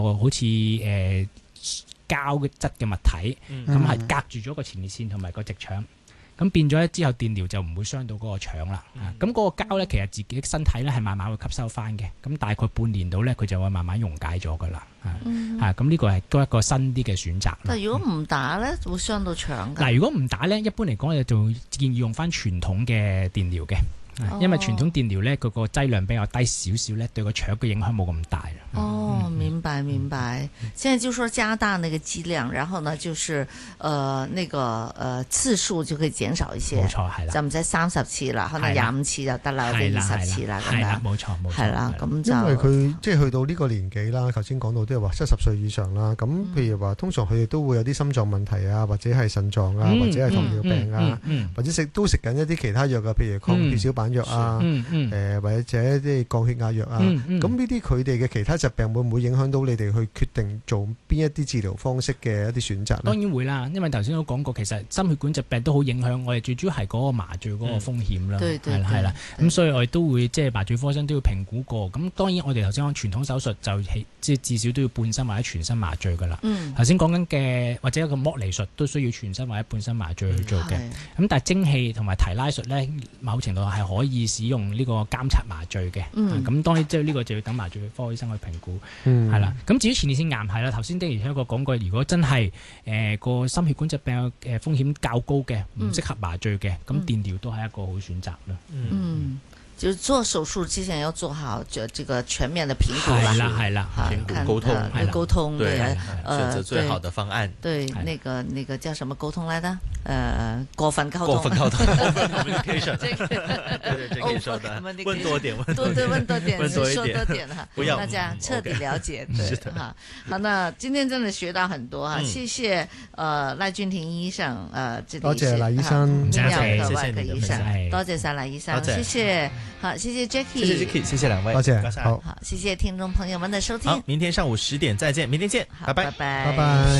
好似膠質嘅物體，咁係隔住咗個前列腺同埋個直腸。咁變咗之後電療就唔會傷到嗰個腸啦。咁嗰個膠咧，其實自己身體咧係慢慢會吸收翻嘅。咁大概半年到咧，佢就會慢慢溶解咗噶啦。咁呢個係都一個新啲嘅選擇。 但如果唔打咧，會傷到腸㗎。 嗱，如果唔打咧，一般嚟講，就建議用翻傳統嘅電療嘅。因為傳統電療咧，佢個劑量比較低少少咧，對個腸嘅影響冇咁大。 明白明白。現在就說加大那個劑量，然後呢，就是次數就可以減少一些。 冇錯，係啦。 就唔使30次啦，可能25次就得啦，或者20次啦咁樣。 冇錯冇錯。 係啦，咁就因為佢即係去到呢個年紀啦，頭先講到都係話70歲以上啦。咁譬如話，通常佢哋都會有啲心臟問題啊，或者係腎臟啊，或者係糖尿病啊，或者食緊一啲其他藥啊，譬如抗血小板藥啊，或者啲降血壓藥啊。咁呢啲佢哋嘅其他疾病會唔會影響到你哋去決定做邊一啲治療方式嘅一啲選擇呢？ 當然會啦，因為頭先都講過，其實心血管疾病都好影響我哋，最主要係嗰個麻醉嗰個風險啦。係啦。咁所以我哋都會即係麻醉科醫生都要評估過。咁當然我哋頭先講傳統手術就即係至少都要半身或者全身麻醉㗎啦。頭先講緊嘅或者一個剝離術都需要全身或者半身麻醉去做嘅。咁但係蒸氣同埋提拉術咧，某程度係可以使用呢個監察麻醉嘅。咁當然即係呢個就要等麻醉科醫生去評估。係啦。咁至於前列腺癌係啦，頭先的而且確講過，如果真係個心血管疾病嘅風險較高嘅，唔適合麻醉嘅，咁電療都係一個好選擇啦。 就做手術之前要做好這個全面的評估啦， 係啦， 評估溝通， 對， 選擇最好的方案。 對，那個叫什麼溝通來的？過分溝通。 過分溝通 ，communication。對，這個說的。問多點， 問多點，說多點哈， 不要大家徹底了解。對，哈，好，那今天真的學到很多哈，謝謝賴君婷醫生， 多謝賴醫生， 泌尿科謝外科醫生，多謝晒賴醫生，謝謝。好，謝謝 Jackie， 謝謝 Jackie，謝謝兩位， 多謝，好， 謝謝聽眾朋友們的收聽。 好，明天上午10點再見，明天見，拜拜， 拜拜， 拜拜。